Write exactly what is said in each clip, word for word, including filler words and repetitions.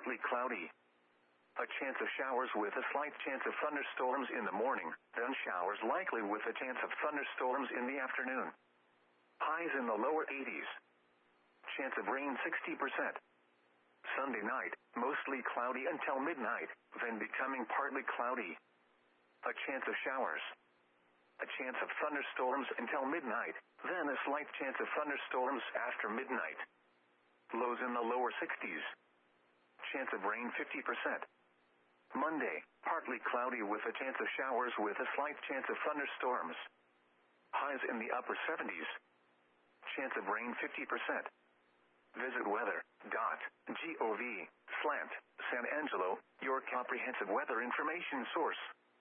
partly cloudy. A chance of showers with a slight chance of thunderstorms in the morning, then showers likely with a chance of thunderstorms in the afternoon. Highs in the lower eighties. Chance of rain sixty percent. Sunday night, mostly cloudy until midnight, then becoming partly cloudy. A chance of showers. A chance of thunderstorms until midnight, then a slight chance of thunderstorms after midnight. Lows in the lower sixties. Chance of rain fifty percent. Monday, partly cloudy with a chance of showers with a slight chance of thunderstorms. Highs in the upper seventies. Chance of rain fifty percent. Visit weather.gov slant San Angelo, your comprehensive weather information source.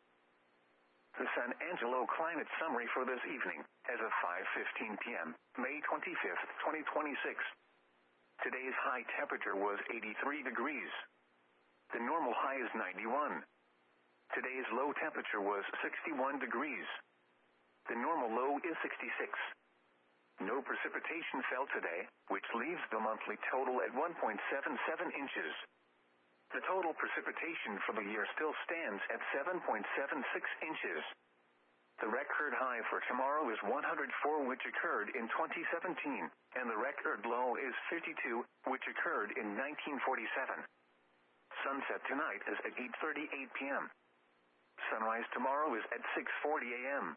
The San Angelo climate summary for this evening, as of five fifteen p.m., May twenty-fifth, twenty twenty-six. Today's high temperature was eighty-three degrees. The normal high is ninety-one. Today's low temperature was sixty-one degrees. The normal low is sixty-six. No precipitation fell today, which leaves the monthly total at one point seven seven inches. The total precipitation for the year still stands at seven point seven six inches. The record high for tomorrow is one hundred four, which occurred in twenty seventeen, and the record low is fifty-two, which occurred in nineteen forty-seven. Sunset tonight is at eight thirty-eight p.m. Sunrise tomorrow is at six forty a.m.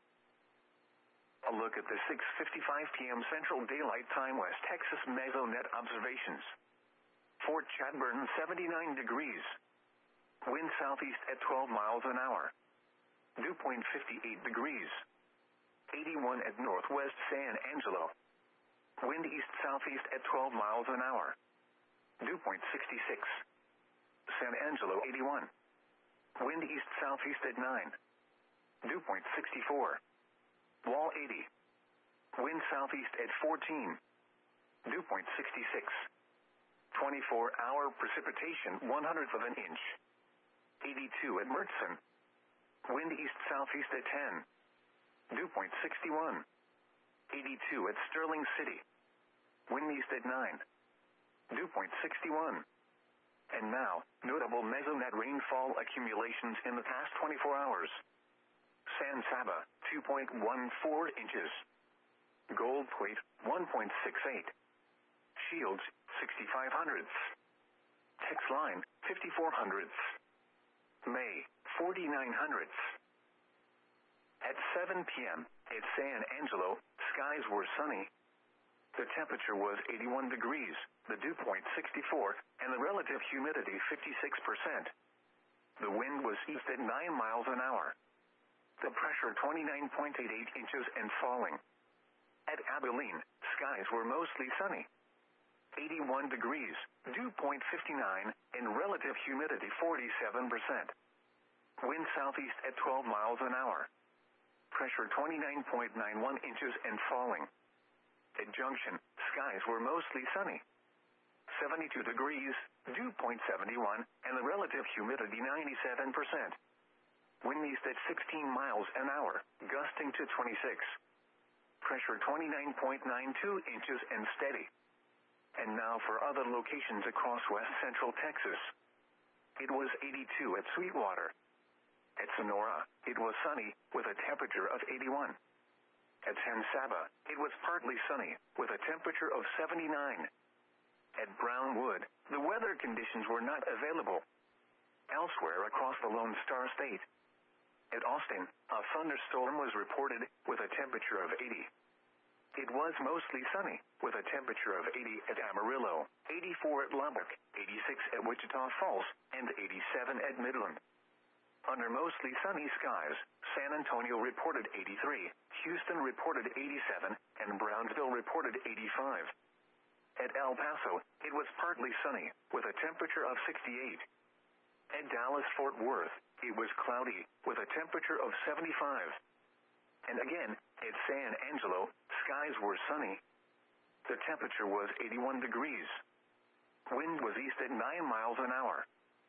A look at the six fifty-five p.m. Central Daylight Time West Texas Mesonet observations. Fort Chadbourne seventy-nine degrees. Wind southeast at twelve miles an hour. Dew point fifty-eight degrees. eighty-one at northwest San Angelo. Wind east southeast at twelve miles an hour. Dew point sixty-six. San Angelo eighty-one. Wind east southeast at nine. Dew point sixty-four. Wall eighty. Wind southeast at fourteen. Dew point sixty-six. twenty-four hour precipitation one hundredth of an inch. eighty-two at Mertzon. Wind east southeast at ten. Dew point sixty-one. eighty-two at Sterling City. Wind east at nine. Dew point sixty-one. And now, notable Mesonet rainfall accumulations in the past twenty-four hours. San Saba, two point one four inches. Gold Plate, one point six eight. Shields, sixty-five hundredths. Texline, fifty-four hundredths. May, forty-nine hundredths. At seven p.m., at San Angelo, skies were sunny. The temperature was eighty-one degrees, the dew point sixty-four, and the relative humidity fifty-six percent. The wind was east at nine miles an hour. The pressure twenty-nine point eight eight inches and falling. At Abilene, skies were mostly sunny. eighty-one degrees, dew point fifty-nine, and relative humidity forty-seven percent. Wind southeast at twelve miles an hour. Pressure twenty-nine point nine one inches and falling. At Junction, skies were mostly sunny. seventy-two degrees, dew point seventy-one, and the relative humidity ninety-seven percent. Wind east at sixteen miles an hour, gusting to twenty-six. Pressure twenty-nine point nine two inches and steady. And now for other locations across west central Texas. It was eighty-two at Sweetwater. At Sonora, it was sunny, with a temperature of eighty-one. At San Saba, it was partly sunny, with a temperature of seventy-nine. At Brownwood, the weather conditions were not available. Elsewhere across the Lone Star State. At Austin, a thunderstorm was reported, with a temperature of eighty. It was mostly sunny, with a temperature of eighty at Amarillo, eighty-four at Lubbock, eighty-six at Wichita Falls, and eighty-seven at Midland. Under mostly sunny skies, San Antonio reported eighty-three, Houston reported eighty-seven, and Brownsville reported eighty-five. At El Paso, it was partly sunny, with a temperature of sixty-eight. At Dallas-Fort Worth, it was cloudy, with a temperature of seventy-five. And again, at San Angelo, skies were sunny. The temperature was eighty-one degrees. Wind was east at nine miles an hour.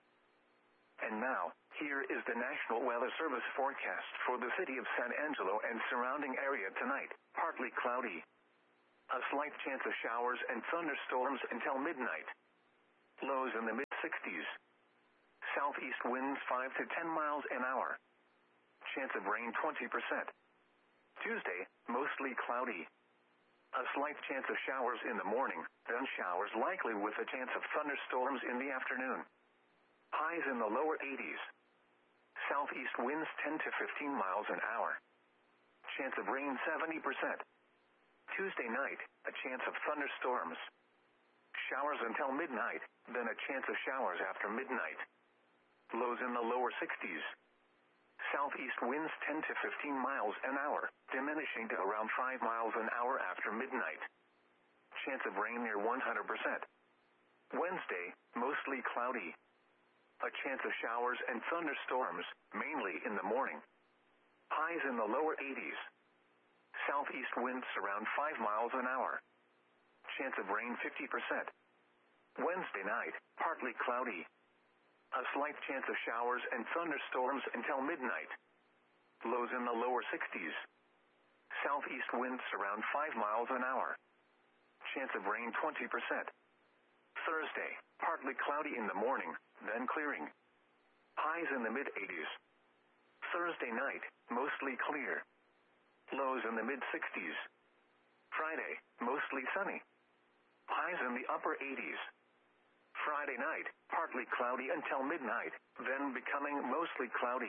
And now, here is the National Weather Service forecast for the city of San Angelo and surrounding area tonight. Partly cloudy. A slight chance of showers and thunderstorms until midnight. Lows in the mid sixties. Southeast winds five to ten miles an hour. Chance of rain twenty percent. Tuesday, mostly cloudy. A slight chance of showers in the morning, then showers likely with a chance of thunderstorms in the afternoon. Highs in the lower eighties. Southeast winds ten to fifteen miles an hour. Chance of rain seventy percent. Tuesday night, a chance of thunderstorms. Showers until midnight, then a chance of showers after midnight. Lows in the lower sixties. Southeast winds ten to fifteen miles an hour, diminishing to around five miles an hour after midnight. Chance of rain near one hundred percent. Wednesday, mostly cloudy. A chance of showers and thunderstorms, mainly in the morning. Highs in the lower eighties. Southeast winds around five miles an hour. Chance of rain fifty percent. Wednesday night, partly cloudy. A slight chance of showers and thunderstorms until midnight. Lows in the lower sixties. Southeast winds around five miles an hour. Chance of rain twenty percent. Thursday, partly cloudy in the morning, then clearing. Highs in the mid eighties. Thursday night, mostly clear. Lows in the mid sixties. Friday, mostly sunny. Highs in the upper eighties. Friday night, partly cloudy until midnight, then becoming mostly cloudy.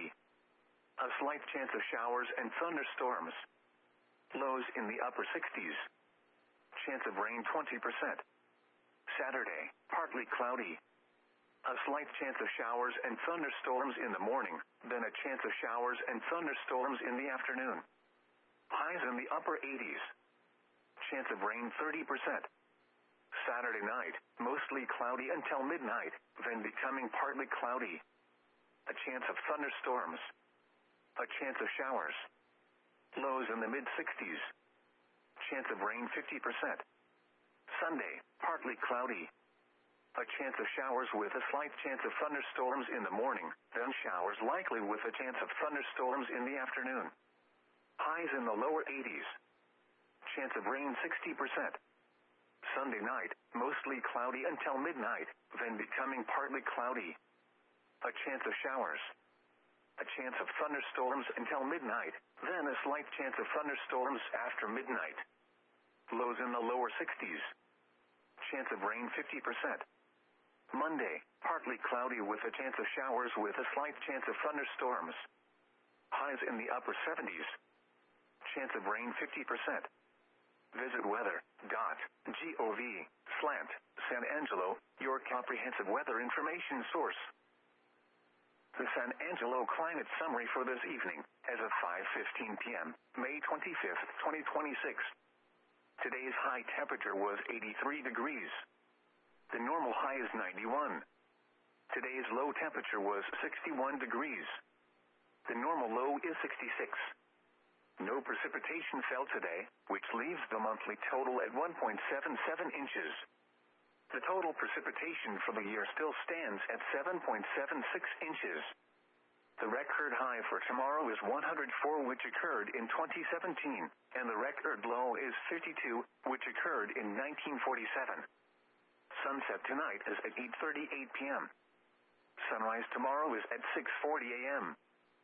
A slight chance of showers and thunderstorms. Lows in the upper sixties. Chance of rain twenty percent. Saturday, partly cloudy. A slight chance of showers and thunderstorms in the morning, then a chance of showers and thunderstorms in the afternoon. Highs in the upper eighties. Chance of rain thirty percent. Saturday night, mostly cloudy until midnight, then becoming partly cloudy. A chance of thunderstorms. A chance of showers. Lows in the mid sixties. Chance of rain fifty percent. Sunday, partly cloudy. A chance of showers with a slight chance of thunderstorms in the morning, then showers likely with a chance of thunderstorms in the afternoon. Highs in the lower eighties. Chance of rain sixty percent. Sunday night, mostly cloudy until midnight, then becoming partly cloudy. A chance of showers. A chance of thunderstorms until midnight, then a slight chance of thunderstorms after midnight. Lows in the lower sixties. Chance of rain fifty percent. Monday, partly cloudy with a chance of showers with a slight chance of thunderstorms. Highs in the upper seventies. Chance of rain fifty percent. Visit weather dot gov slash San Angelo, your comprehensive weather information source. The San Angelo climate summary for this evening, as of five fifteen p.m., May twenty-fifth, twenty twenty-six. Today's high temperature was eighty-three degrees. The normal high is ninety-one. Today's low temperature was sixty-one degrees. The normal low is sixty-six. No precipitation fell today, which leaves the monthly total at one point seven seven inches. The total precipitation for the year still stands at seven point seven six inches. The record high for tomorrow is one hundred four, which occurred in twenty seventeen, and the record low is fifty-two, which occurred in nineteen forty-seven. Sunset tonight is at eight thirty-eight p.m. Sunrise tomorrow is at six forty a.m.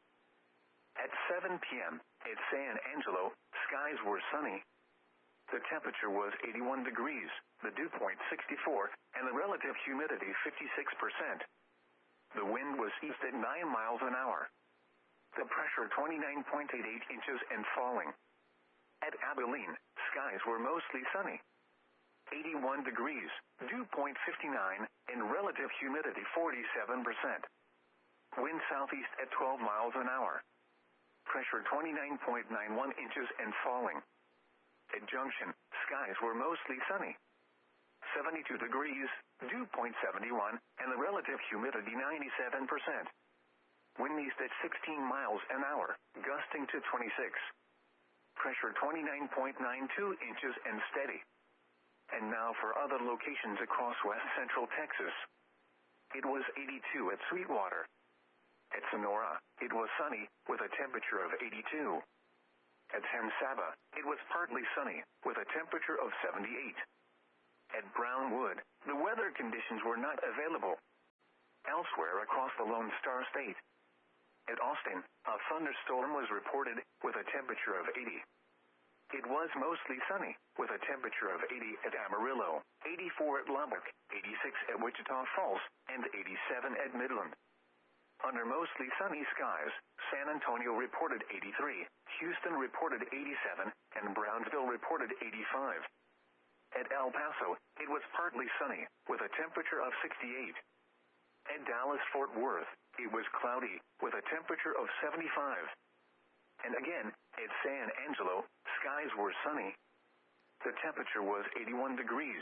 At seven p.m., at San Angelo, skies were sunny. The temperature was eighty-one degrees, the dew point sixty-four, and the relative humidity fifty-six percent. The wind was east at nine miles an hour. The pressure twenty-nine point eight eight inches and falling. At Abilene, skies were mostly sunny. eighty-one degrees, dew point fifty-nine, and relative humidity forty-seven percent. Wind southeast at twelve miles an hour. Pressure twenty-nine point nine one inches and falling. At Junction, skies were mostly sunny. seventy-two degrees, dew point seventy-one, and the relative humidity ninety-seven percent. Wind east at sixteen miles an hour, gusting to twenty-six. Pressure twenty-nine point nine two inches and steady. And now for other locations across west central Texas. It was eighty-two at Sweetwater. At Sonora, it was sunny, with a temperature of eighty-two. At San Saba, it was partly sunny, with a temperature of seventy-eight. At Brownwood, the weather conditions were not available. Elsewhere across the Lone Star State. At Austin, a thunderstorm was reported with a temperature of eighty. It was mostly sunny, with a temperature of eighty at Amarillo, eighty-four at Lubbock, eighty-six at Wichita Falls, and eighty-seven at Midland. Under mostly sunny skies, San Antonio reported eighty-three, Houston reported eighty-seven, and Brownsville reported eighty-five. At El Paso, it was partly sunny, with a temperature of sixty-eight. At Dallas-Fort Worth, it was cloudy, with a temperature of seventy-five. And again, at San Angelo, skies were sunny. The temperature was eighty-one degrees.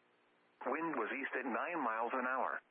Wind was east at nine miles an hour.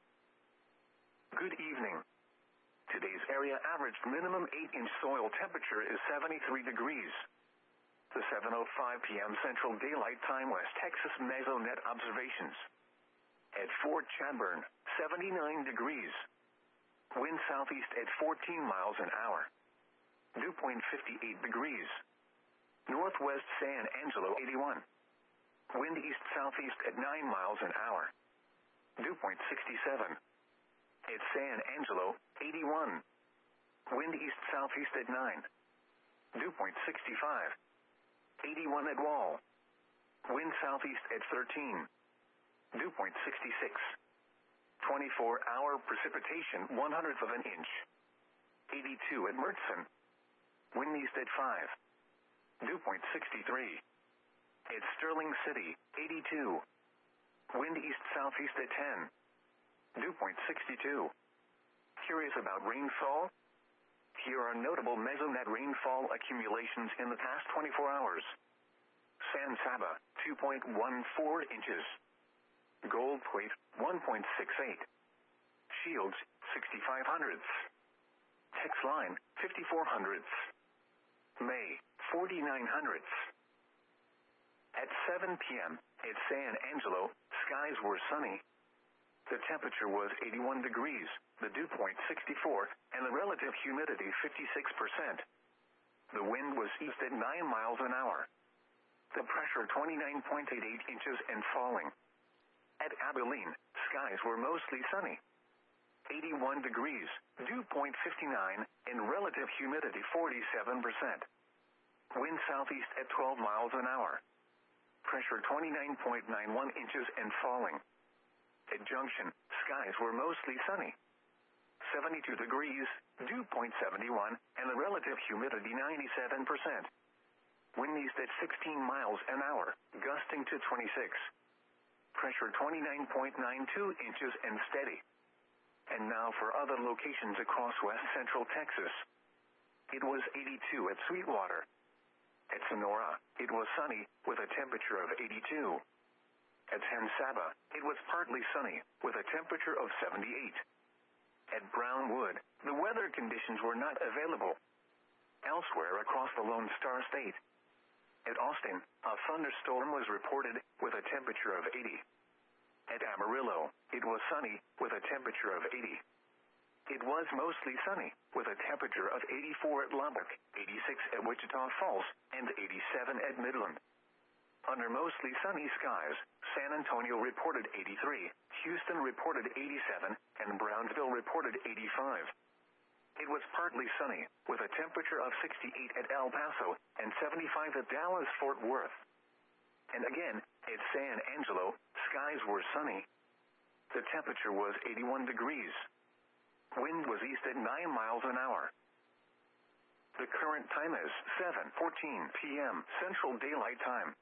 Good evening. Today's area averaged minimum eight inch soil temperature is seventy-three degrees. The seven oh five p m Central Daylight Time West Texas Mesonet observations. At Fort Chadbourne, seventy-nine degrees. Wind southeast at fourteen miles an hour. Dew point fifty-eight degrees. Northwest San Angelo eighty-one. Wind east southeast at nine miles an hour. Dew point sixty-seven. At San Angelo eighty-one. Wind east southeast at nine. Dew point sixty-five. eighty-one at Wall. Wind southeast at thirteen. Dew point sixty-six. twenty-four hour precipitation one hundredth of an inch. eighty-two at Murchison. Wind east at five. Dew point sixty-three. At Sterling City, eighty-two. Wind east southeast at ten. Dew point sixty-two. Curious about rainfall? Here are notable Mesonet rainfall accumulations in the past twenty-four hours. San Saba, two point one four inches. Gold Plate, one point six eight. Shields, sixty-five hundredths. Tex Line, fifty-four hundredths. May, forty-nine hundredths. At seven p m at San Angelo, skies were sunny. The temperature was eighty-one degrees, the dew point sixty-four, and the relative humidity fifty-six percent. The wind was east at nine miles an hour. The pressure twenty-nine point eight eight inches and falling. At Abilene, skies were mostly sunny. eighty-one degrees, dew point fifty-nine, and relative humidity forty-seven percent. Wind southeast at twelve miles an hour. Pressure twenty-nine point nine one inches and falling. At Junction, skies were mostly sunny. seventy-two degrees, dew point seventy-one, and the relative humidity ninety-seven percent. Wind east at sixteen miles an hour, gusting to twenty-six. Pressure twenty-nine point nine two inches and steady. And now for other locations across west central Texas. It was eighty-two at Sweetwater. At Sonora, it was sunny, with a temperature of eighty-two. At San Saba, it was partly sunny, with a temperature of seventy-eight. At Brownwood, the weather conditions were not available. Elsewhere across the Lone Star State. At Austin, a thunderstorm was reported, with a temperature of eighty. At Amarillo, it was sunny, with a temperature of eighty. It was mostly sunny, with a temperature of eighty-four at Lubbock, eighty-six at Wichita Falls, and eighty-seven at Midland. Under mostly sunny skies, San Antonio reported eighty-three, Houston reported eighty-seven, and Brownsville reported eighty-five. It was partly sunny, with a temperature of sixty-eight at El Paso, and seventy-five at Dallas-Fort Worth. And again, at San Angelo, skies were sunny. The temperature was eighty-one degrees. Wind was east at nine miles an hour. The current time is seven fourteen p m Central Daylight Time.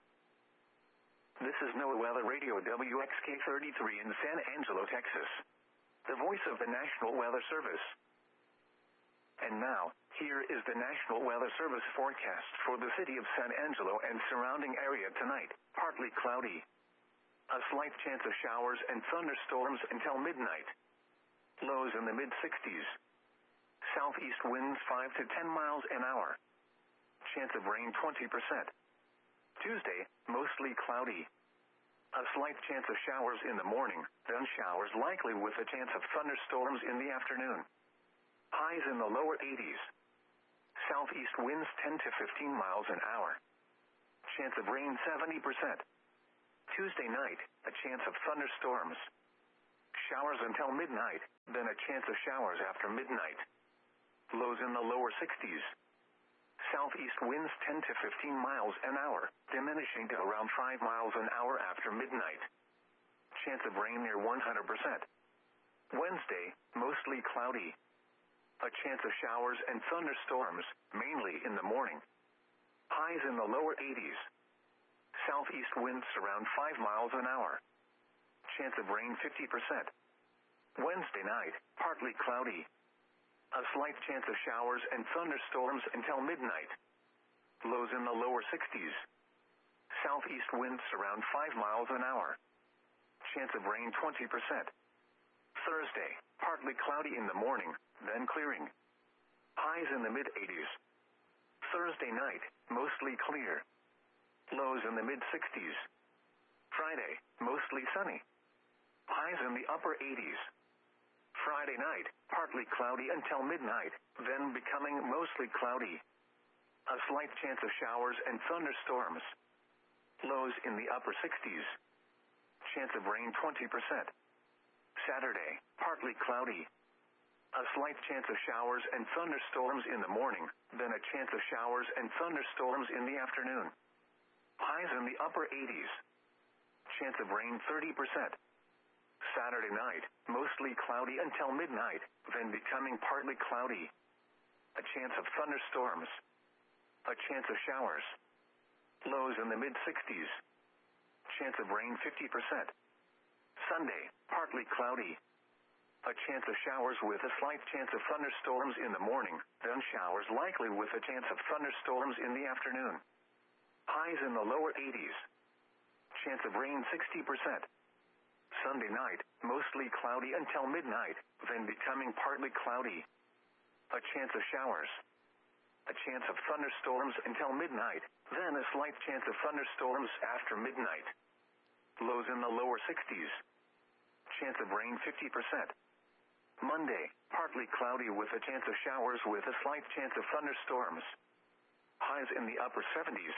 This is NOAA Weather Radio W X K thirty-three in San Angelo, Texas. The voice of the National Weather Service. And now, here is the National Weather Service forecast for the city of San Angelo and surrounding area tonight. Partly cloudy. A slight chance of showers and thunderstorms until midnight. Lows in the mid sixties. Southeast winds five to ten miles an hour. Chance of rain twenty percent. Tuesday, mostly cloudy. A slight chance of showers in the morning, then showers likely with a chance of thunderstorms in the afternoon. Highs in the lower eighties. Southeast winds ten to fifteen miles an hour. Chance of rain seventy percent. Tuesday night, a chance of thunderstorms. Showers until midnight, then a chance of showers after midnight. Lows in the lower sixties. Southeast winds ten to fifteen miles an hour, diminishing to around five miles an hour after midnight. Chance of rain near one hundred percent. Wednesday, mostly cloudy. A chance of showers and thunderstorms, mainly in the morning. Highs in the lower eighties. Southeast winds around five miles an hour. Chance of rain fifty percent. Wednesday night, partly cloudy. A slight chance of showers and thunderstorms until midnight. Lows in the lower sixties. Southeast winds around five miles an hour. Chance of rain twenty percent. Thursday, partly cloudy in the morning, then clearing. Highs in the mid eighties. Thursday night, mostly clear. Lows in the mid sixties. Friday, mostly sunny. Highs in the upper eighties. Friday night, partly cloudy until midnight, then becoming mostly cloudy. A slight chance of showers and thunderstorms. Lows in the upper sixties. Chance of rain twenty percent. Saturday, partly cloudy. A slight chance of showers and thunderstorms in the morning, then a chance of showers and thunderstorms in the afternoon. Highs in the upper eighties. Chance of rain thirty percent. Saturday night, mostly cloudy until midnight, then becoming partly cloudy. A chance of thunderstorms. A chance of showers. Lows in the mid sixties. Chance of rain fifty percent. Sunday, partly cloudy. A chance of showers with a slight chance of thunderstorms in the morning, then showers likely with a chance of thunderstorms in the afternoon. Highs in the lower eighties. Chance of rain sixty percent. Sunday night, mostly cloudy until midnight, then becoming partly cloudy. A chance of showers. A chance of thunderstorms until midnight, then a slight chance of thunderstorms after midnight. Lows in the lower sixties. Chance of rain fifty percent. Monday, partly cloudy with a chance of showers with a slight chance of thunderstorms. Highs in the upper seventies.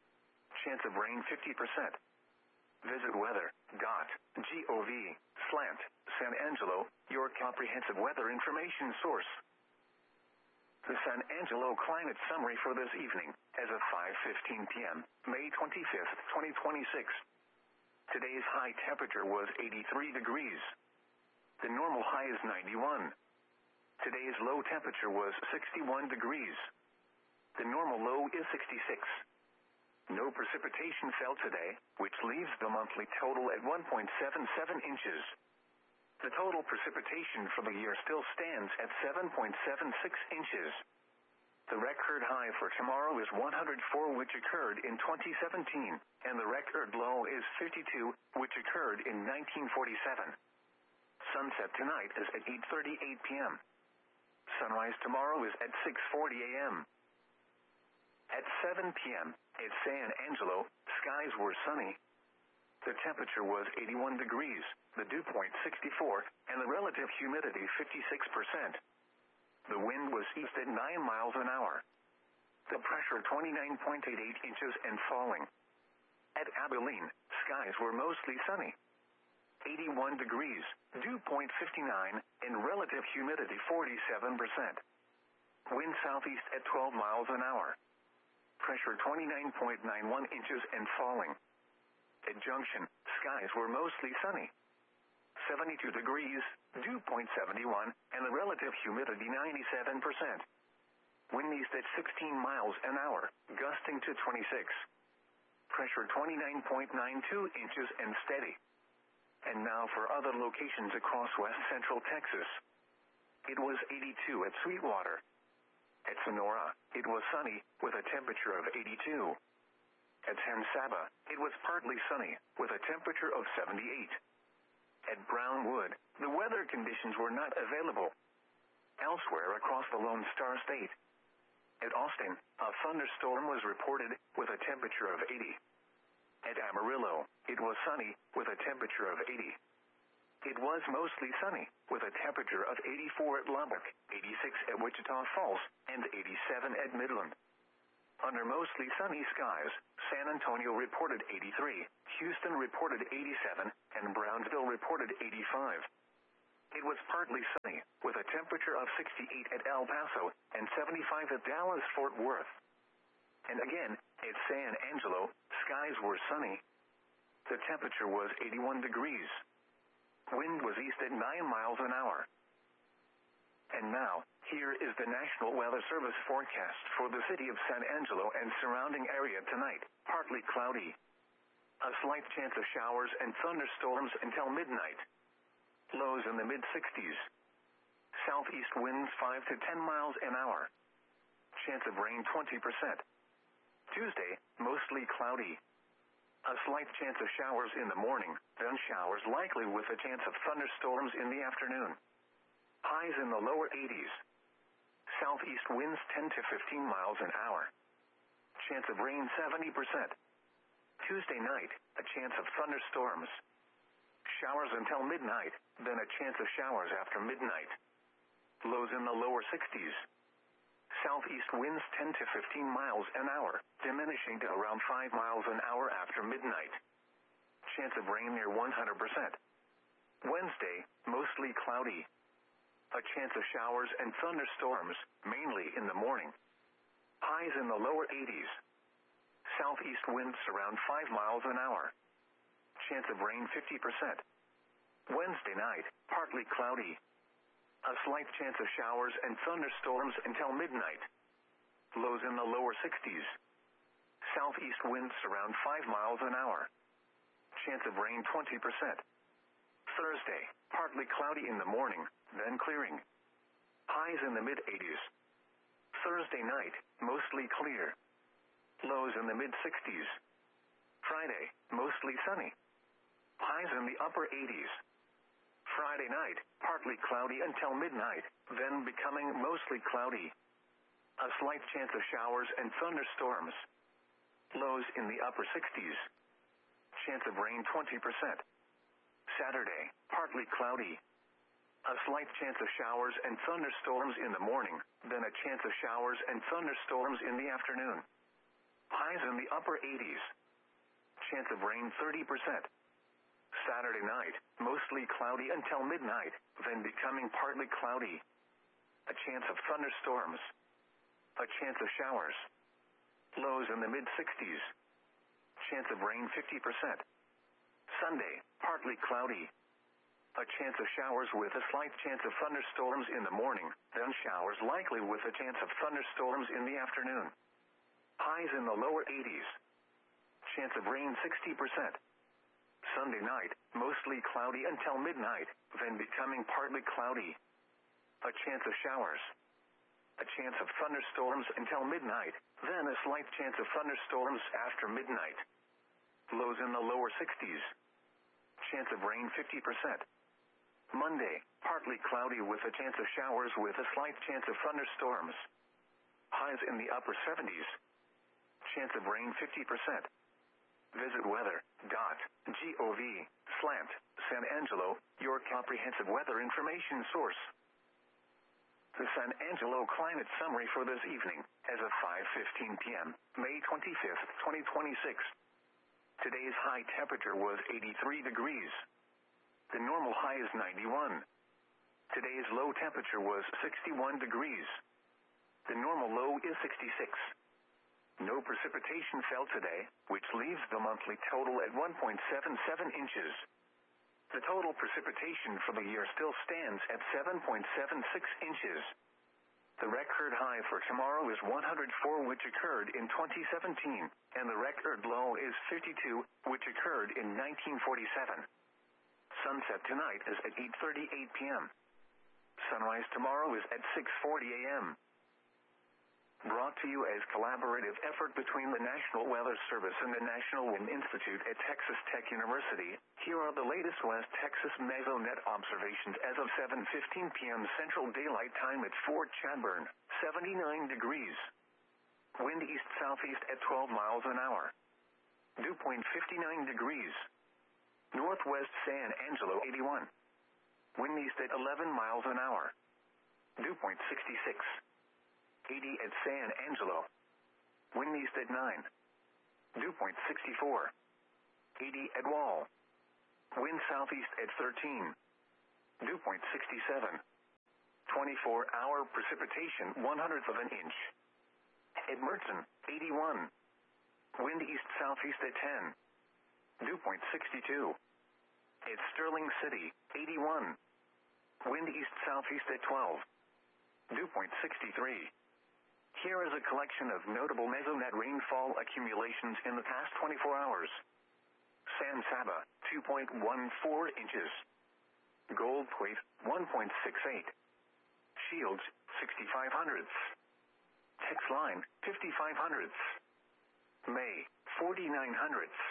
Chance of rain fifty percent. Visit weather dot gov slash San Angelo, your comprehensive weather information source. The San Angelo climate summary for this evening, as of five fifteen p.m., May twenty-fifth, twenty twenty-six. Today's high temperature was eighty-three degrees. The normal high is ninety-one. Today's low temperature was sixty-one degrees. The normal low is sixty-six. No precipitation fell today, which leaves the monthly total at one point seven seven inches. The total precipitation for the year still stands at seven point seven six inches. The record high for tomorrow is one hundred four, which occurred in twenty seventeen, and the record low is fifty-two, which occurred in nineteen forty-seven. Sunset tonight is at eight thirty-eight p.m. Sunrise tomorrow is at six forty a.m. At seven p.m., at San Angelo, skies were sunny. The temperature was eighty-one degrees, the dew point sixty-four, and the relative humidity fifty-six percent. The wind was east at nine miles an hour. The pressure twenty-nine point eight eight inches and falling. At Abilene, skies were mostly sunny. eighty-one degrees, dew point fifty-nine, and relative humidity forty-seven percent. Wind southeast at twelve miles an hour. Pressure twenty-nine point nine one inches and falling. At Junction, skies were mostly sunny. seventy-two degrees, dew point seventy-one, and the relative humidity ninety-seven percent. Wind east at sixteen miles an hour, gusting to twenty-six. Pressure twenty-nine point nine two inches and steady. And now for other locations across west central Texas. It was eighty-two at Sweetwater. At Sonora, it was sunny, with a temperature of eighty-two. At San Saba, it was partly sunny, with a temperature of seventy-eight. At Brownwood, the weather conditions were not available. Elsewhere across the Lone Star State. At Austin, a thunderstorm was reported, with a temperature of eighty. At Amarillo, it was sunny, with a temperature of eighty. It was mostly sunny, with a temperature of eighty-four at Lubbock, eighty-six at Wichita Falls, and eighty-seven at Midland. Under mostly sunny skies, San Antonio reported eighty-three, Houston reported eighty-seven, and Brownsville reported eighty-five. It was partly sunny, with a temperature of sixty-eight at El Paso and seventy-five at Dallas-Fort Worth. And again, at San Angelo, skies were sunny. The temperature was eighty-one degrees. Wind was east at nine miles an hour. And now, here is the National Weather Service forecast for the city of San Angelo and surrounding area tonight. Partly cloudy. A slight chance of showers and thunderstorms until midnight. Lows in the mid-sixties. Southeast winds five to ten miles an hour. Chance of rain twenty percent. Tuesday, mostly cloudy. A slight chance of showers in the morning, then showers likely with a chance of thunderstorms in the afternoon. Highs in the lower eighties. Southeast winds ten to fifteen miles an hour. Chance of rain seventy percent. Tuesday night, a chance of thunderstorms. Showers until midnight, then a chance of showers after midnight. Lows in the lower sixties. Southeast winds ten to fifteen miles an hour, diminishing to around five miles an hour after midnight. Chance of rain near one hundred percent. Wednesday, mostly cloudy. A chance of showers and thunderstorms, mainly in the morning. Highs in the lower eighties. Southeast winds around five miles an hour. Chance of rain fifty percent. Wednesday night, partly cloudy. A slight chance of showers and thunderstorms until midnight. Lows in the lower sixties. Southeast winds around five miles an hour. Chance of rain twenty percent. Thursday, partly cloudy in the morning, then clearing. Highs in the mid-eighties. Thursday night, mostly clear. Lows in the mid-sixties. Friday, mostly sunny. Highs in the upper eighties. Friday night, partly cloudy until midnight, then becoming mostly cloudy. A slight chance of showers and thunderstorms. Lows in the upper sixties. Chance of rain twenty percent. Saturday, partly cloudy. A slight chance of showers and thunderstorms in the morning, then a chance of showers and thunderstorms in the afternoon. Highs in the upper eighties. Chance of rain thirty percent. Saturday night, mostly cloudy until midnight, then becoming partly cloudy. A chance of thunderstorms. A chance of showers. Lows in the mid-sixties. Chance of rain fifty percent. Sunday, partly cloudy. A chance of showers with a slight chance of thunderstorms in the morning, then showers likely with a chance of thunderstorms in the afternoon. Highs in the lower eighties. Chance of rain sixty percent. Sunday night, mostly cloudy until midnight, then becoming partly cloudy. A chance of showers. A chance of thunderstorms until midnight, then a slight chance of thunderstorms after midnight. Lows in the lower sixties. Chance of rain fifty percent. Monday, partly cloudy with a chance of showers with a slight chance of thunderstorms. Highs in the upper seventies. Chance of rain fifty percent. Visit weather dot gov slash San Angelo, your comprehensive weather information source. The San Angelo climate summary for this evening, as of five fifteen p.m., May twenty-fifth, twenty twenty-six. Today's high temperature was eighty-three degrees. The normal high is ninety-one. Today's low temperature was sixty-one degrees. The normal low is sixty-six. No precipitation fell today, which leaves the monthly total at one point seven seven inches. The total precipitation for the year still stands at seven point seven six inches. The record high for tomorrow is one hundred four, which occurred in twenty seventeen, and the record low is fifty-two, which occurred in nineteen forty-seven. Sunset tonight is at eight thirty-eight p.m. Sunrise tomorrow is at six forty a.m. Brought to you as collaborative effort between the National Weather Service and the National Wind Institute at Texas Tech University, here are the latest West Texas mesonet observations as of seven fifteen p.m. Central Daylight Time at Fort Chadbourne, seventy-nine degrees. Wind east-southeast at twelve miles an hour. Dew point fifty-nine degrees. Northwest San Angelo eighty-one. Wind east at eleven miles an hour. Dew point sixty-six. eighty at San Angelo. Wind east at nine. Dew point sixty-four. eighty at Wall. Wind southeast at thirteen. Dew point sixty-seven. twenty-four hour precipitation one hundredth of an inch. At Mertzen, eighty-one. Wind east southeast at ten. Dew point sixty-two. At Sterling City, eighty-one. Wind east southeast at twelve. Dew point sixty-three. Here is a collection of notable mesonet rainfall accumulations in the past twenty-four hours. San Saba, two point one four inches. Gold Point, one point six eight. Shields, sixty-five hundredths. Texline, fifty-five hundredths. May, forty-nine hundredths.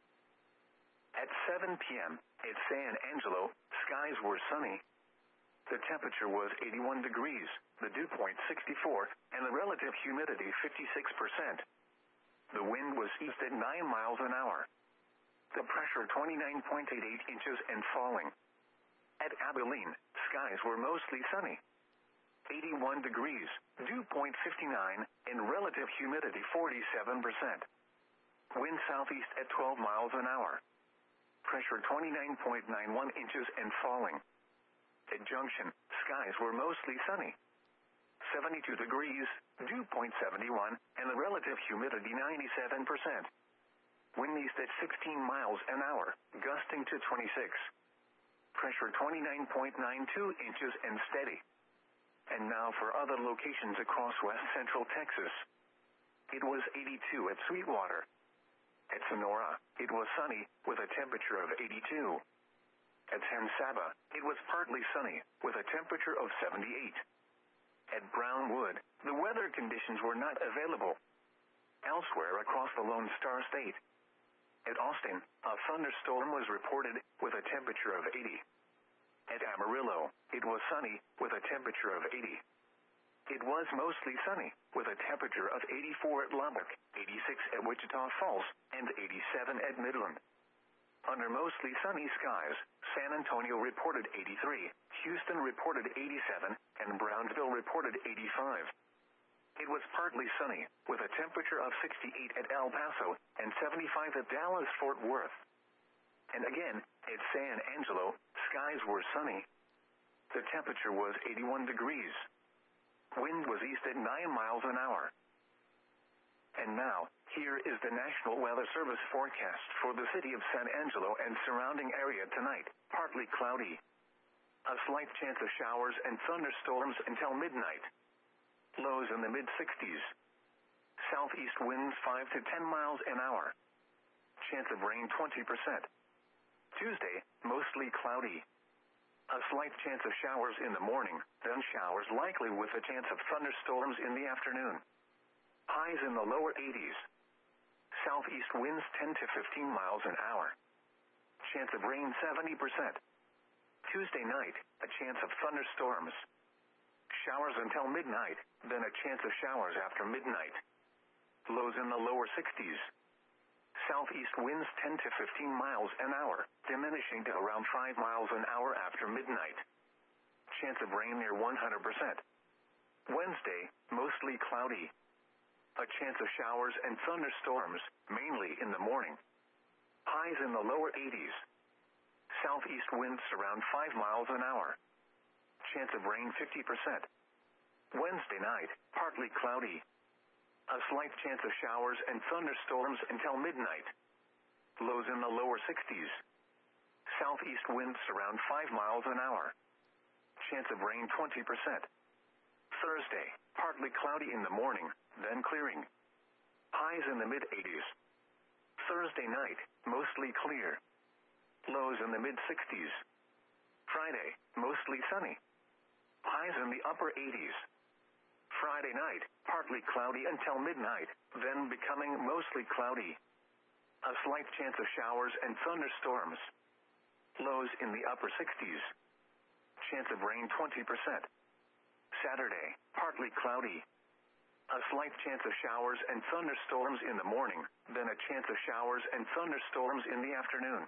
At seven p.m., at San Angelo, skies were sunny. The temperature was eighty-one degrees, the dew point sixty-four, and the relative humidity fifty-six percent. The wind was east at nine miles an hour. The pressure twenty-nine point eight eight inches and falling. At Abilene, skies were mostly sunny. eighty-one degrees, dew point fifty-nine, and relative humidity forty-seven percent. Wind southeast at twelve miles an hour. Pressure twenty-nine point nine one inches and falling. At Junction, skies were mostly sunny. seventy-two degrees, dew point seventy-one, and the relative humidity ninety-seven percent. Wind east at sixteen miles an hour, gusting to twenty-six. Pressure twenty-nine point nine two inches and steady. And now for other locations across west central Texas. It was eighty-two at Sweetwater. At Sonora, it was sunny, with a temperature of eighty-two. At San Saba, it was partly sunny, with a temperature of seventy-eight. At Brownwood, the weather conditions were not available. Elsewhere across the Lone Star State. At Austin, a thunderstorm was reported, with a temperature of eighty. At Amarillo, it was sunny, with a temperature of eighty. It was mostly sunny, with a temperature of eighty-four at Lubbock, eighty-six at Wichita Falls, and eighty-seven at Midland. Under mostly sunny skies, San Antonio reported eighty-three, Houston reported eighty-seven, and Brownsville reported eighty-five. It was partly sunny, with a temperature of sixty-eight at El Paso, and seventy-five at Dallas-Fort Worth. And again, at San Angelo, skies were sunny. The temperature was eighty-one degrees. Wind was east at nine miles an hour. And now, here is the National Weather Service forecast for the city of San Angelo and surrounding area tonight. Partly cloudy. A slight chance of showers and thunderstorms until midnight. Lows in the mid sixties. Southeast winds five to ten miles an hour. Chance of rain twenty percent. Tuesday, mostly cloudy. A slight chance of showers in the morning, then showers likely with a chance of thunderstorms in the afternoon. Highs in the lower eighties. Southeast winds ten to fifteen miles an hour. Chance of rain seventy percent. Tuesday night, a chance of thunderstorms. Showers until midnight, then a chance of showers after midnight. Lows in the lower sixties. Southeast winds ten to fifteen miles an hour, diminishing to around five miles an hour after midnight. Chance of rain near one hundred percent. Wednesday, mostly cloudy. A chance of showers and thunderstorms, mainly in the morning. Highs in the lower eighties. Southeast winds around five miles an hour. Chance of rain fifty percent. Wednesday night, partly cloudy. A slight chance of showers and thunderstorms until midnight. Lows in the lower sixties. Southeast winds around five miles an hour. Chance of rain twenty percent. Thursday, partly cloudy in the morning, then clearing. Highs in the mid eighties. Thursday night, mostly clear. Lows in the mid sixties. Friday, mostly sunny. Highs in the upper eighties. Friday night, partly cloudy until midnight, then becoming mostly cloudy. A slight chance of showers and thunderstorms. Lows in the upper sixties. Chance of rain twenty percent. Saturday, partly cloudy. A slight chance of showers and thunderstorms in the morning, then a chance of showers and thunderstorms in the afternoon.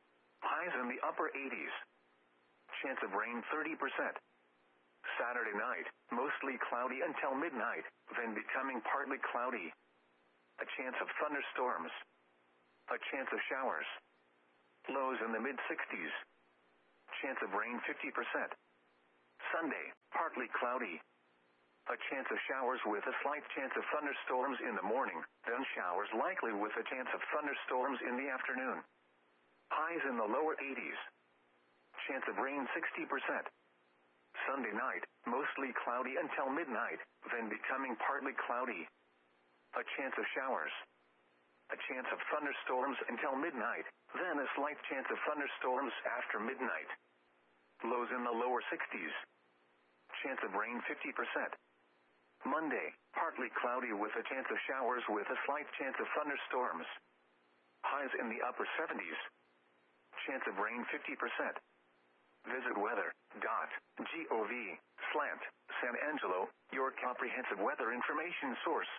Highs in the upper eighties. Chance of rain thirty percent. Saturday night, mostly cloudy until midnight, then becoming partly cloudy. A chance of thunderstorms. A chance of showers. Lows in the mid sixties. Chance of rain fifty percent. Sunday, partly cloudy. A chance of showers with a slight chance of thunderstorms in the morning, then showers likely with a chance of thunderstorms in the afternoon. Highs in the lower eighties. Chance of rain sixty percent. Sunday night, mostly cloudy until midnight, then becoming partly cloudy. A chance of showers. A chance of thunderstorms until midnight, then a slight chance of thunderstorms after midnight. Lows in the lower sixties. Chance of rain fifty percent. Monday, partly cloudy with a chance of showers with a slight chance of thunderstorms. Highs in the upper seventies. Chance of rain fifty percent. Visit weather dot gov slant San Angelo, your comprehensive weather information source.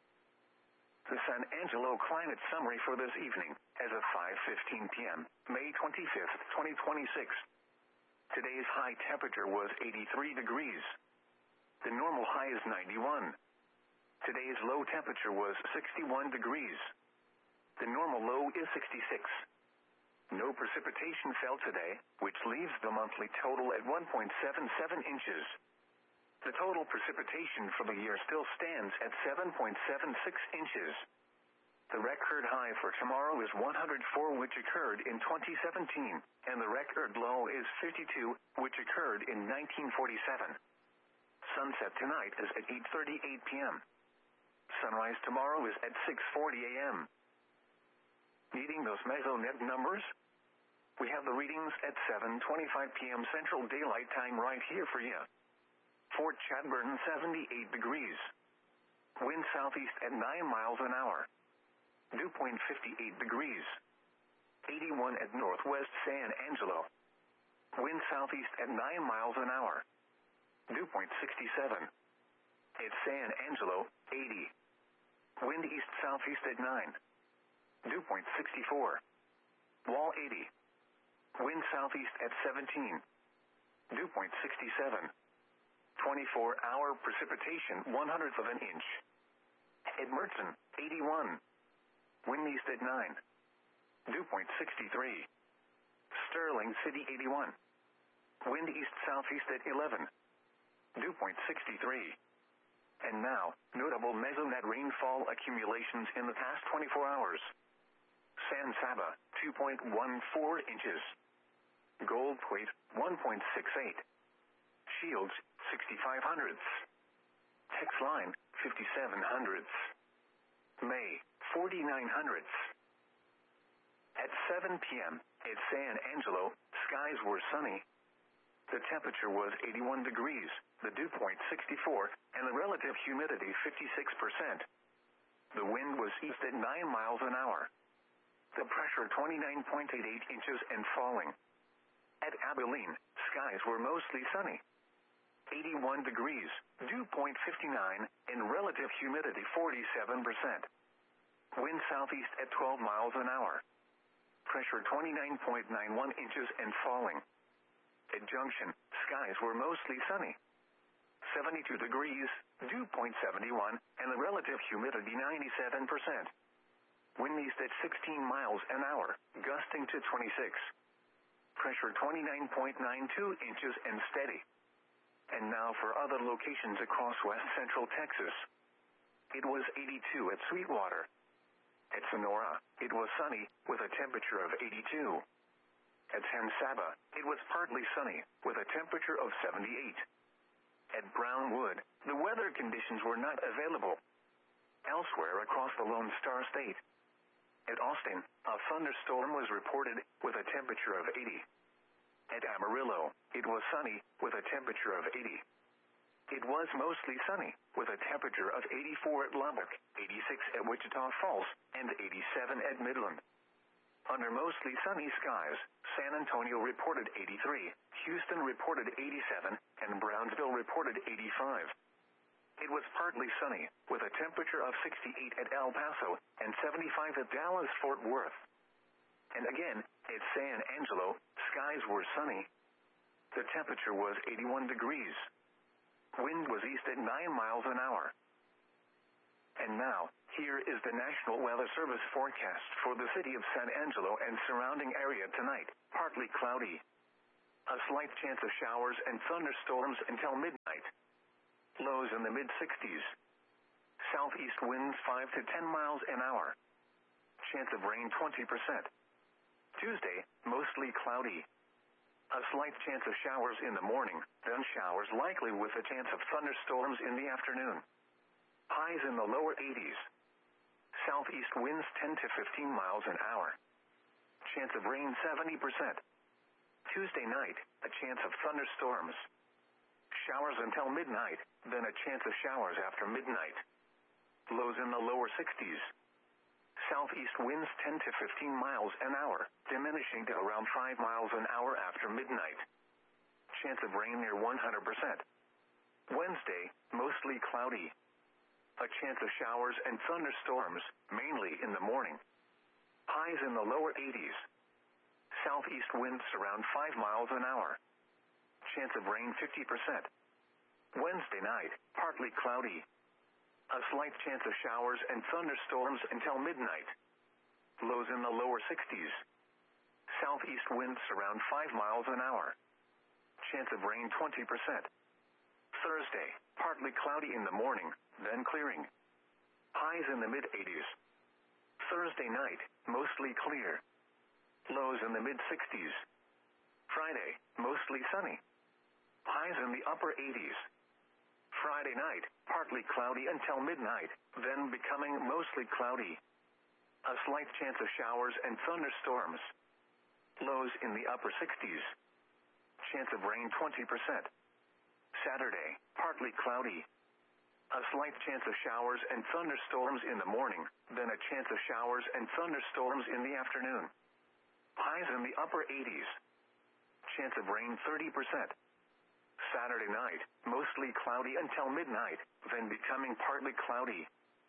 The San Angelo climate summary for this evening, as of five fifteen p.m., May twenty-fifth, twenty twenty-six. Today's high temperature was eighty-three degrees. The normal high is ninety-one. Today's low temperature was sixty-one degrees. The normal low is sixty-six. No precipitation fell today, which leaves the monthly total at one point seven seven inches. The total precipitation for the year still stands at seven point seven six inches. The record high for tomorrow is one hundred four, which occurred in twenty seventeen, and the record low is fifty-two, which occurred in nineteen forty-seven. Sunset tonight is at eight thirty-eight p.m. Sunrise tomorrow is at six forty a.m. Needing those Mesonet numbers? We have the readings at seven twenty-five p.m. Central Daylight Time right here for you. Fort Chadbourne, seventy-eight degrees. Wind southeast at nine miles an hour. Dew point fifty-eight degrees. eighty-one at northwest San Angelo. Wind southeast at nine miles an hour. Dew point sixty-seven. At San Angelo, eighty. Wind east southeast at nine. Dew point sixty-four. Wall eighty. Wind southeast at seventeen. Dew point sixty-seven. twenty-four hour precipitation, one hundredth of an inch. At Mertzen, eighty-one. Wind east at nine. Dew point sixty-three. Sterling City, eighty-one. Wind east southeast at eleven. Dew point sixty-three. And now, notable Mesonet rainfall accumulations in the past twenty-four hours. San Saba, two point one four inches. Gold Plate, one point six eight. Shields, sixty-five hundredths. Texline, fifty-seven hundredths. May, forty-nine hundredths. At seven p.m., at San Angelo, skies were sunny. The temperature was eighty-one degrees, the dew point sixty-four, and the relative humidity fifty-six percent. The wind was east at nine miles an hour. The pressure twenty-nine point eight eight inches and falling. At Abilene, skies were mostly sunny. eighty-one degrees, dew point fifty-nine, and relative humidity forty-seven percent. Wind southeast at twelve miles an hour. Pressure twenty-nine point nine one inches and falling. At Junction, skies were mostly sunny. seventy-two degrees, dew point seventy-one, and the relative humidity ninety-seven percent. Wind east at sixteen miles an hour, gusting to twenty-six. Pressure twenty-nine point nine two inches and steady. And now for other locations across west central Texas. It was eighty-two at Sweetwater. At Sonora, it was sunny, with a temperature of eighty-two. At San Saba, it was partly sunny, with a temperature of seventy-eight. At Brownwood, the weather conditions were not available. Elsewhere across the Lone Star State. At Austin, a thunderstorm was reported, with a temperature of eighty. At Amarillo, it was sunny, with a temperature of eighty. It was mostly sunny, with a temperature of eighty-four at Lubbock, eighty-six at Wichita Falls, and eighty-seven at Midland. Under mostly sunny skies, San Antonio reported eighty-three, Houston reported eighty-seven, and Brownsville reported eighty-five. It was partly sunny, with a temperature of sixty-eight at El Paso and seventy-five at Dallas-Fort Worth. And again, at San Angelo, skies were sunny. The temperature was eighty-one degrees. Wind was east at nine miles an hour. And now, here is the National Weather Service forecast for the city of San Angelo and surrounding area tonight. Partly cloudy. A slight chance of showers and thunderstorms until midnight. Lows in the mid sixties. Southeast winds five to ten miles an hour. Chance of rain twenty percent. Tuesday, mostly cloudy. A slight chance of showers in the morning, then showers likely with a chance of thunderstorms in the afternoon. Highs in the lower eighties. Southeast winds ten to fifteen miles an hour. Chance of rain seventy percent. Tuesday night, a chance of thunderstorms. Showers until midnight, then a chance of showers after midnight. Lows in the lower sixties. Southeast winds ten to fifteen miles an hour, diminishing to around five miles an hour after midnight. Chance of rain near one hundred percent. Wednesday, mostly cloudy. A chance of showers and thunderstorms, mainly in the morning. Highs in the lower eighties. Southeast winds around five miles an hour. Chance of rain fifty percent. Wednesday night, partly cloudy. A slight chance of showers and thunderstorms until midnight. Lows in the lower sixties. Southeast winds around five miles an hour. Chance of rain twenty percent. Thursday, partly cloudy in the morning, then clearing. Highs in the mid eighties. Thursday night, mostly clear. Lows in the mid sixties. Friday, mostly sunny. Highs in the upper eighties. Friday night, partly cloudy until midnight, then becoming mostly cloudy. A slight chance of showers and thunderstorms. Lows in the upper sixties. Chance of rain twenty percent. Saturday, partly cloudy. A slight chance of showers and thunderstorms in the morning, then a chance of showers and thunderstorms in the afternoon. Highs in the upper eighties. Chance of rain thirty percent. Saturday night, mostly cloudy until midnight, then becoming partly cloudy.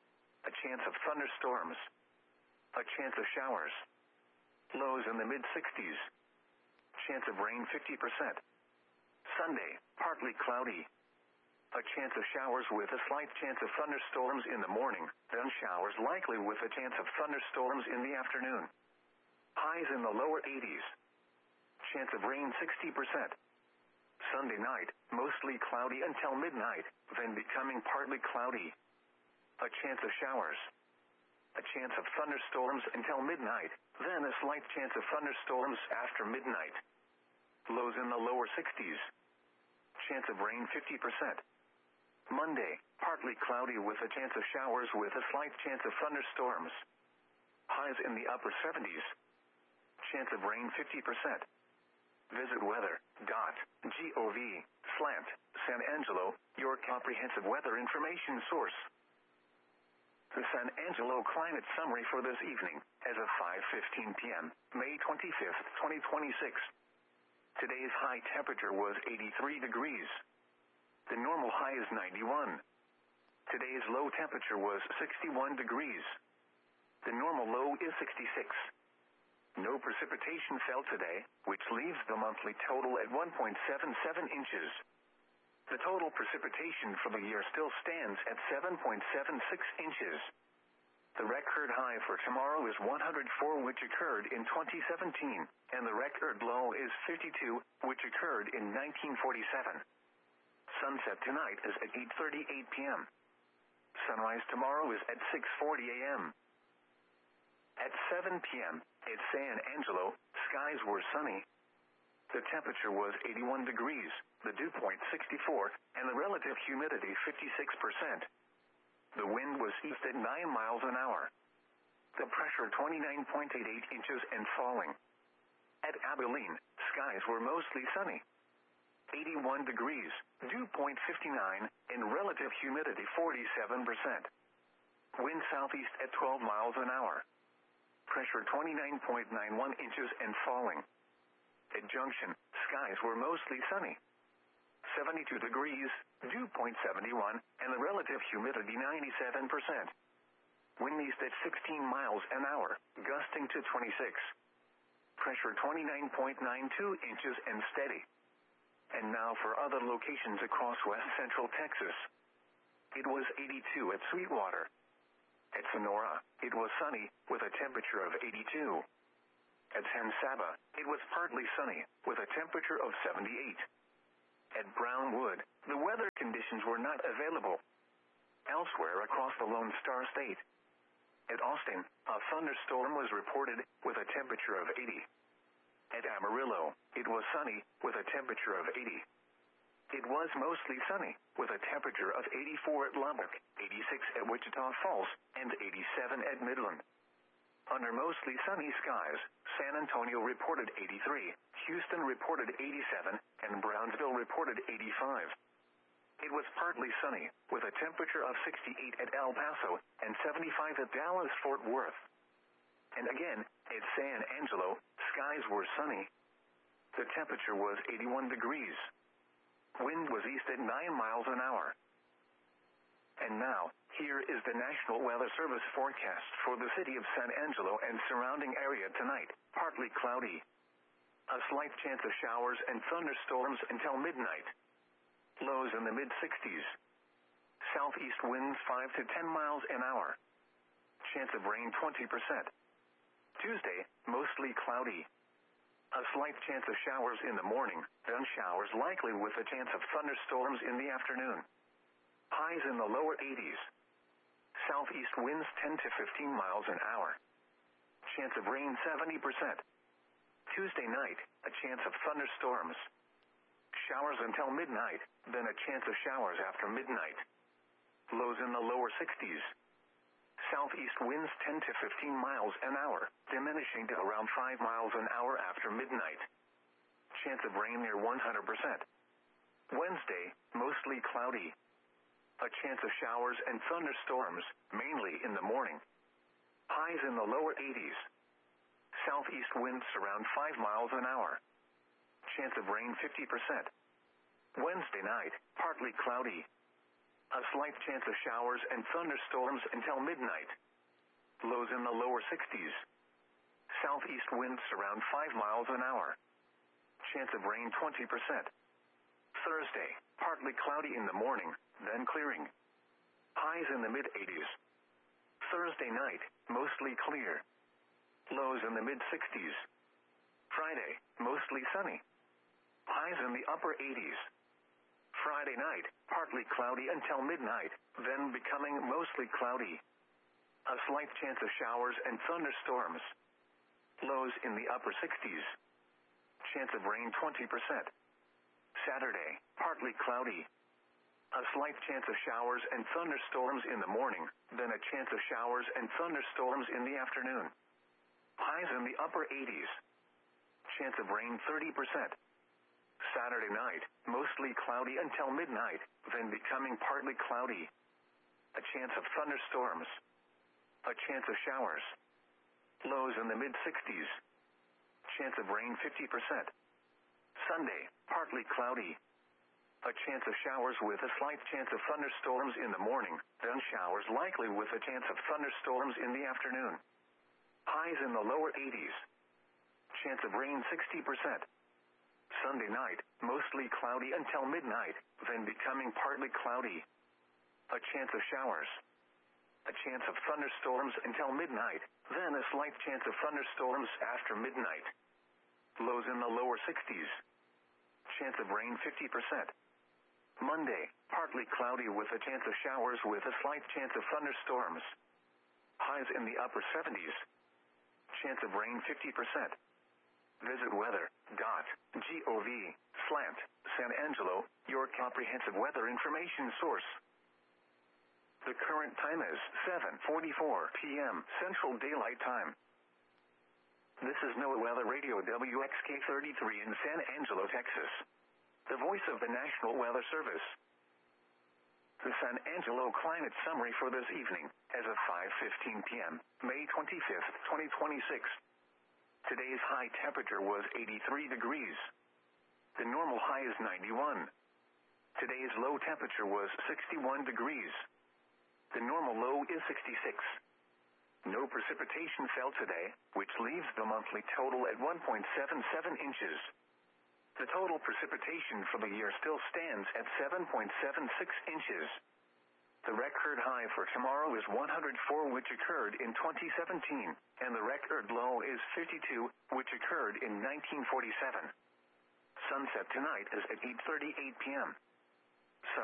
A chance of thunderstorms. A chance of showers. Lows in the mid sixties. Chance of rain fifty percent. Sunday, partly cloudy. A chance of showers with a slight chance of thunderstorms in the morning, then showers likely with a chance of thunderstorms in the afternoon. Highs in the lower eighties. Chance of rain sixty percent. Sunday night, mostly cloudy until midnight, then becoming partly cloudy. A chance of showers. A chance of thunderstorms until midnight, then a slight chance of thunderstorms after midnight. Lows in the lower sixties. Chance of rain fifty percent. Monday, partly cloudy with a chance of showers with a slight chance of thunderstorms. Highs in the upper seventies. Chance of rain fifty percent. Visit weather dot gov slash San Angelo, your comprehensive weather information source. The San Angelo climate summary for this evening, as of five fifteen p.m., May twenty-fifth, twenty twenty-six. Today's high temperature was eighty-three degrees. The normal high is ninety-one. Today's low temperature was sixty-one degrees. The normal low is sixty-six. No precipitation fell today, which leaves the monthly total at one point seven seven inches. The total precipitation for the year still stands at seven point seven six inches. The record high for tomorrow is one hundred four, which occurred in twenty seventeen, and the record low is fifty-two, which occurred in nineteen forty-seven. Sunset tonight is at eight thirty-eight p.m. Sunrise tomorrow is at six forty a.m. At seven p.m., at San Angelo, skies were sunny. The temperature was eighty-one degrees, the dew point sixty-four, and the relative humidity fifty-six percent. The wind was east at nine miles an hour. The pressure twenty-nine point eight eight inches and falling. At Abilene, skies were mostly sunny. eighty-one degrees, dew point fifty-nine, and relative humidity forty-seven percent. Wind southeast at twelve miles an hour. Pressure twenty-nine point nine one inches and falling. At Junction, skies were mostly sunny. seventy-two degrees, dew point seventy-one, and the relative humidity ninety-seven percent. Wind east at sixteen miles an hour, gusting to twenty-six. Pressure twenty-nine point nine two inches and steady. And now for other locations across west central Texas. It was eighty-two at Sweetwater, At Sonora, it was sunny, with a temperature of eighty-two. At San Saba, it was partly sunny, with a temperature of seventy-eight. At Brownwood, the weather conditions were not available. Elsewhere across the Lone Star State. At Austin, a thunderstorm was reported, with a temperature of eighty. At Amarillo, it was sunny, with a temperature of eighty. It was mostly sunny, with a temperature of eighty-four at Lubbock, eighty-six at Wichita Falls, and eighty-seven at Midland. Under mostly sunny skies, San Antonio reported eighty-three, Houston reported eighty-seven, and Brownsville reported eighty-five. It was partly sunny, with a temperature of sixty-eight at El Paso, and seventy-five at Dallas-Fort Worth. And again, at San Angelo, skies were sunny. The temperature was eighty-one degrees. Wind was east at nine miles an hour. And now, here is the National Weather Service forecast for the city of San Angelo and surrounding area tonight. Partly cloudy. A slight chance of showers and thunderstorms until midnight. Lows in the mid-sixties. Southeast winds five to ten miles an hour. Chance of rain twenty percent. Tuesday, mostly cloudy. A slight chance of showers in the morning, then showers likely with a chance of thunderstorms in the afternoon. Highs in the lower eighties. Southeast winds ten to fifteen miles an hour. Chance of rain seventy percent. Tuesday night, a chance of thunderstorms. Showers until midnight, then a chance of showers after midnight. Lows in the lower sixties. Southeast winds ten to fifteen miles an hour, diminishing to around five miles an hour after midnight. Chance of rain near one hundred percent. Wednesday, mostly cloudy. A chance of showers and thunderstorms, mainly in the morning. Highs in the lower eighties. Southeast winds around five miles an hour. Chance of rain fifty percent. Wednesday night, partly cloudy. A slight chance of showers and thunderstorms until midnight. Lows in the lower sixties. Southeast winds around five miles an hour. Chance of rain twenty percent. Thursday, partly cloudy in the morning, then clearing. Highs in the mid-eighties. Thursday night, mostly clear. Lows in the mid-sixties. Friday, mostly sunny. Highs in the upper eighties. Friday night, partly cloudy until midnight, then becoming mostly cloudy. A slight chance of showers and thunderstorms. Lows in the upper sixties. Chance of rain twenty percent. Saturday, partly cloudy. A slight chance of showers and thunderstorms in the morning, then a chance of showers and thunderstorms in the afternoon. Highs in the upper eighties. Chance of rain thirty percent. Saturday night, mostly cloudy until midnight, then becoming partly cloudy. A chance of thunderstorms. A chance of showers. Lows in the mid-sixties. Chance of rain fifty percent. Sunday, partly cloudy. A chance of showers with a slight chance of thunderstorms in the morning, then showers likely with a chance of thunderstorms in the afternoon. Highs in the lower eighties. Chance of rain sixty percent. Sunday night, mostly cloudy until midnight, then becoming partly cloudy. A chance of showers. A chance of thunderstorms until midnight, then a slight chance of thunderstorms after midnight. Lows in the lower sixties. Chance of rain fifty percent. Monday, partly cloudy with a chance of showers with a slight chance of thunderstorms. Highs in the upper seventies. Chance of rain fifty percent. Visit weather.gov slant San Angelo, your comprehensive weather information source. The current time is seven forty-four p.m. Central Daylight Time. This is NOAA Weather Radio W X K thirty-three in San Angelo, Texas. The voice of the National Weather Service. The San Angelo climate summary for this evening, as of five fifteen p.m., May twenty-fifth, twenty twenty-six. Today's high temperature was eighty-three degrees. The normal high is ninety-one. Today's low temperature was sixty-one degrees. The normal low is sixty-six. No precipitation fell today, which leaves the monthly total at one point seven seven inches. The total precipitation for the year still stands at seven point seven six inches. The record high for tomorrow is one hundred four, which occurred in twenty seventeen, and the record low is fifty-two, which occurred in nineteen forty-seven. Sunset tonight is at eight thirty-eight p m